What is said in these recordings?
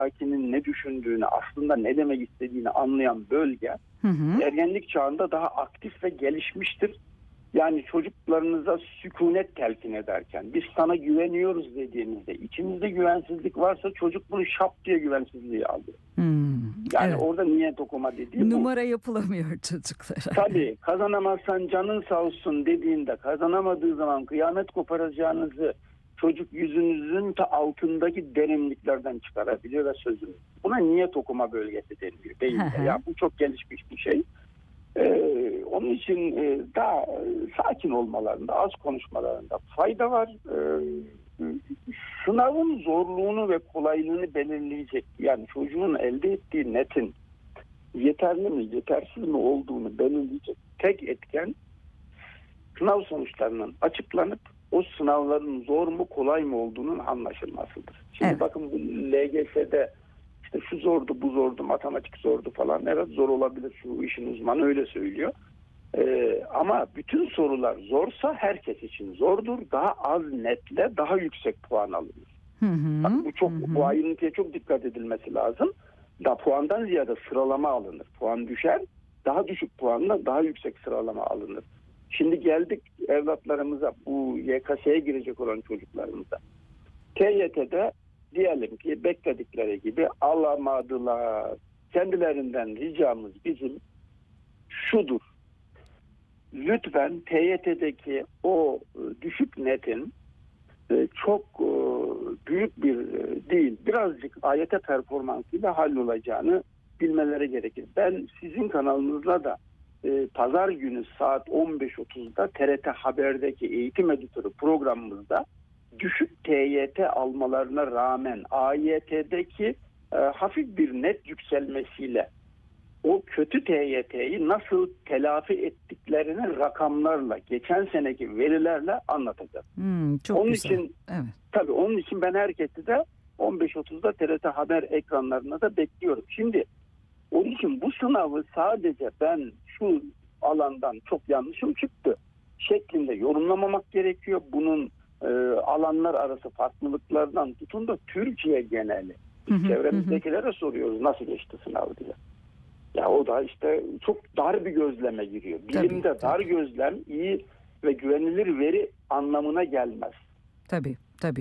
karşındakinin ne düşündüğünü, aslında ne demek istediğini anlayan bölge ergenlik çağında daha aktif ve gelişmiştir. Yani çocuklarınıza sükunet telkin ederken, biz sana güveniyoruz dediğimizde, içimizde güvensizlik varsa çocuk bunu şap diye güvensizliği alıyor. Yani evet. orada niyet okuma dediğim bu. Numara yapılamıyor çocuklara. Tabii kazanamazsan canın sağ olsun dediğinde, kazanamadığı zaman kıyamet koparacağınızı çocuk yüzünüzün altındaki derinliklerden çıkarabiliyor ve sözünü. Buna niyet okuma bölgesi deniliyor beyinde. Ya bu çok gelişmiş bir şey. Onun için daha sakin olmalarında, az konuşmalarında fayda var. Sınavın zorluğunu ve kolaylığını belirleyecek, yani çocuğun elde ettiği netin yeterli mi, yetersiz mi olduğunu belirleyecek tek etken sınav sonuçlarının açıklanıp o sınavların zor mu, kolay mı olduğunun anlaşılmasıdır. Şimdi bakın bu LGS'de işte şu zordu, bu zordu, matematik zordu falan. Evet zor olabilir, şu işin uzmanı öyle söylüyor. Ama bütün sorular zorsa herkes için zordur. Daha az netle daha yüksek puan alınır. Bu ayrıntıya çok dikkat edilmesi lazım. Da puandan ziyade sıralama alınır. Puan düşer, daha düşük puanla daha yüksek sıralama alınır. Şimdi geldik evlatlarımıza, bu YKS'ye girecek olan çocuklarımıza. TYT'de diyelim ki bekledikleri gibi alamadılar. Kendilerinden ricamız bizim şudur. Lütfen TYT'deki o düşük netin çok büyük bir değil, birazcık AYT performansıyla hallolacağını bilmeleri gerekir. Ben sizin kanalınızla da pazar günü saat 15.30'da TRT Haber'deki eğitim editörü programımızda düşük TYT almalarına rağmen AYT'deki hafif bir net yükselmesiyle o kötü TYT'yi nasıl telafi ettiklerini rakamlarla, geçen seneki verilerle anlatacağız. Çok onun güzel. için tabii onun için ben herkesi de 15.30'da TRT Haber ekranlarına da bekliyorum. Şimdi onun için bu sınavı sadece ben şu alandan çok yanlışım çıktı şeklinde yorumlamamak gerekiyor. Bunun alanlar arası farklılıklardan tutun da Türkiye geneli. Çevremizdekilere soruyoruz nasıl geçti sınav diye. Ya o da işte çok dar bir gözleme giriyor. Bilimde dar gözlem iyi ve güvenilir veri anlamına gelmez. Tabii.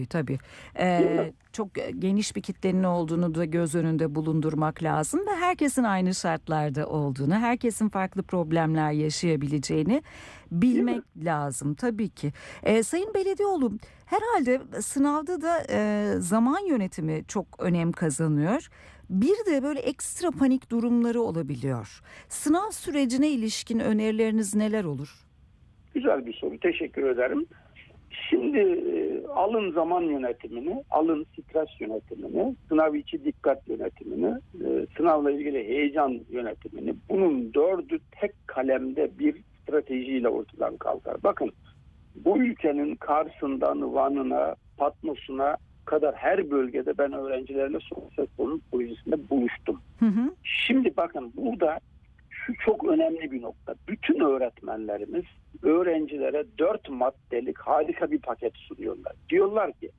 Çok geniş bir kitlenin olduğunu da göz önünde bulundurmak lazım ve herkesin aynı şartlarda olduğunu, herkesin farklı problemler yaşayabileceğini bilmek lazım tabii ki. Sayın Beledioğlu, herhalde sınavda da zaman yönetimi çok önem kazanıyor. Bir de böyle ekstra panik durumları olabiliyor. Sınav sürecine ilişkin önerileriniz neler olur? Güzel bir soru. Teşekkür ederim. Şimdi alın zaman yönetimini, alın stres yönetimini, sınav içi dikkat yönetimini, sınavla ilgili heyecan yönetimini, bunun dördü tek kalemde bir stratejiyle ortadan kalkar. Bakın bu ülkenin Kars'ından Van'ına, Patmos'una kadar her bölgede ben öğrencilerle sosyal sorun projesinde buluştum. Şimdi bakın burada şu çok önemli bir nokta. Bütün öğretmenlerimiz öğrencilere 4 maddelik harika bir paket sunuyorlar. Diyorlar ki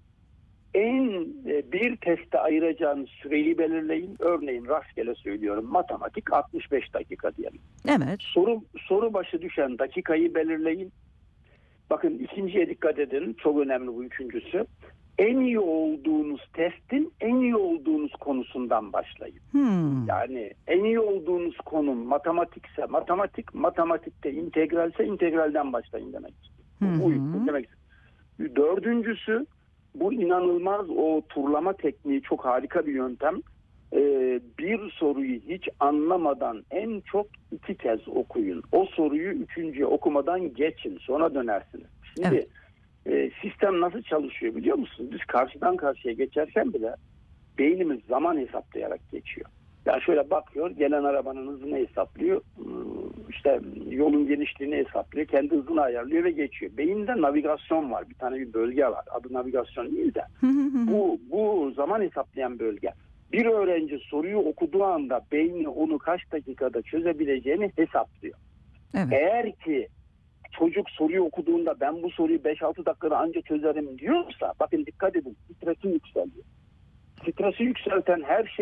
bir teste ayıracağınız süreyi belirleyin. Örneğin rastgele söylüyorum, matematik 65 dakika diyelim. Evet. Soru başı düşen dakikayı belirleyin. Bakın ikinciye dikkat edin. Çok önemli bu üçüncüsü. En iyi olduğunuz testin en iyi olduğunuz konusundan başlayın. Yani en iyi olduğunuz konu matematikse matematik, matematikte integralse integralden başlayın demek. Bu demek. Dördüncüsü, bu inanılmaz o turlama tekniği çok harika bir yöntem. Bir soruyu hiç anlamadan en çok 2 kez okuyun. O soruyu 3. okumadan geçin, sonra dönersiniz. Şimdi sistem nasıl çalışıyor biliyor musunuz? Biz karşıdan karşıya geçerken bile beynimiz zaman hesaplayarak geçiyor. Yani şöyle bakıyor, gelen arabanın hızını hesaplıyor, işte yolun genişliğini hesaplıyor, kendi hızını ayarlıyor ve geçiyor. Beyinde navigasyon var, bir tane bir bölge var. Adı navigasyon değil de bu zaman hesaplayan bölge. Bir öğrenci soruyu okuduğu anda beyni onu kaç dakikada çözebileceğini hesaplıyor. Evet. Eğer ki çocuk soruyu okuduğunda ben bu soruyu 5-6 dakikada anca çözerim diyorsa, bakın dikkat edin, stresi yükseliyor. stresi yükselten her